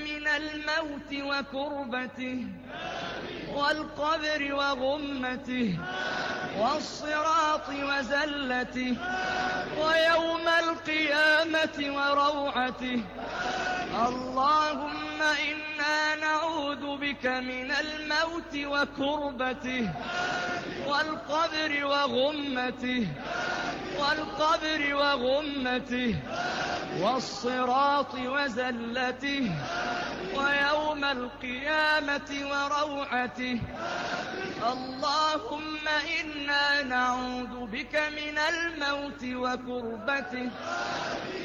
من الموت وكربته والقبر وغمته والصراط وزلته ويوم القيامة وروعته. اللهم إنا نعوذ بك من الموت وكربته والقبر وغمته والصراط وزلته ويوم القيامة وروعته. اللهم إنا نعوذ بك من الموت وكربته